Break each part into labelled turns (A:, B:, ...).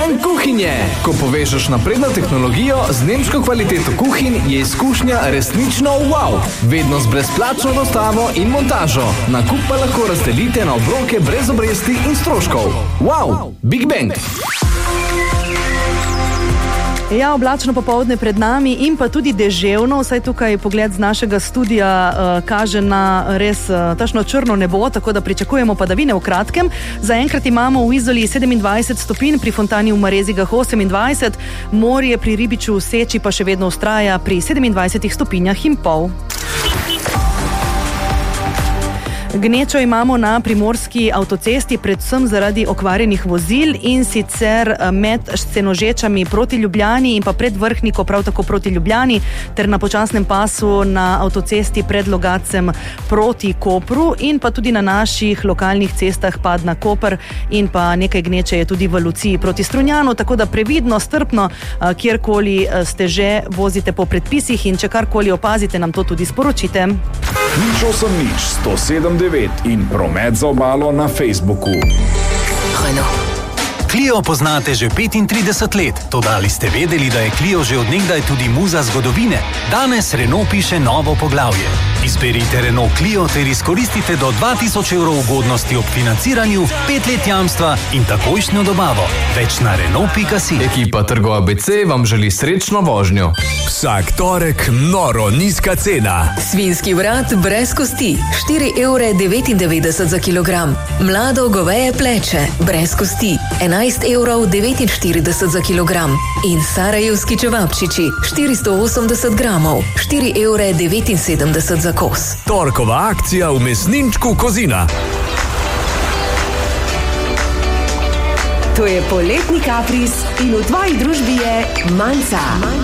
A: Bang kuhinje. Ko povežeš napredno tehnologijo z nemško kvaliteto kuhinj, je izkušnja resnično wow. Vedno z brezplačno dostavo in montažo. Nakup pa lahko razdelite na obroke brez obresti in stroškov. Wow, Big Bang.
B: Ja, oblačno popoldne pred nami in pa tudi deževno, vsaj tukaj pogled z našega studia kaže na res tašno črno nebo, tako da pričakujemo padavine v kratkem. Zaenkrat imamo v Izoli 27 stopinj, pri Fontani v Marezigah 28, morje pri Ribiču v Seči pa še vedno vztraja pri 27 stopinjah in pol. Gnečo imamo na primorski avtocesti, predvsem zaradi okvarjenih vozil in sicer med Scenožečami proti Ljubljani in pa pred Vrhniko prav tako proti Ljubljani ter na počasnem pasu na avtocesti pred Logacem proti Kopru in pa tudi na naših lokalnih cestah Padna Koper in pa nekaj gneče je tudi v Luciji proti Strunjanu, tako da previdno, strpno, kjerkoli ste že, vozite po predpisih in če karkoli opazite, nam to tudi sporočite.
C: 080 in promet za obalo na Facebooku.
D: Clio poznate že 35 let, toda ali ste vedeli, da je Clio že od nekdaj tudi muza zgodovine? Danes Renault piše novo poglavje. Izberite Renault Clio ter izkoristite do 2000 evrov ugodnosti ob financiranju, 5 let jamstva in takojšnjo dobavo. Več na Renault.si.
A: Ekipa Trgo ABC vam želi srečno vožnjo.
E: Vsak torek noro nizka cena.
F: Svinjski vrat brez kosti, 4,99 € za kilogram. Mlado goveje pleče, brez kosti, 11,49 € za kilogram. In sarajevski čevapčiči, 480 gramov, 4,79 € za kos.
E: Torkova akcija v mesninčku Kozina.
G: To je poletni kapris in v tvoji družbi je Manca.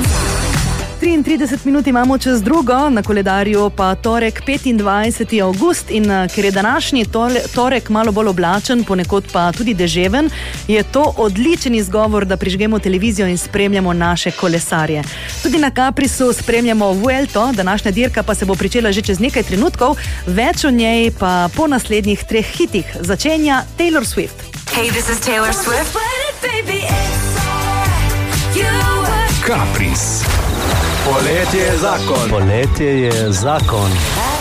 B: 33 minut imamo čez drugo, na koledarju pa torek 25. avgust in ker je današnji torek malo bolj oblačen, ponekod pa tudi deževen, je to odličen izgovor, da prižgemo televizijo in spremljamo naše kolesarje. Tudi na Caprisu spremljamo Vuelto, današnja dirka pa se bo pričela že čez nekaj trenutkov, več o njej pa po naslednjih 3 hitih. Začenja Taylor Swift.
H: Hey, this is Taylor Swift.
E: Capris.
A: Poletje je zakon.
I: Poletje je zakon.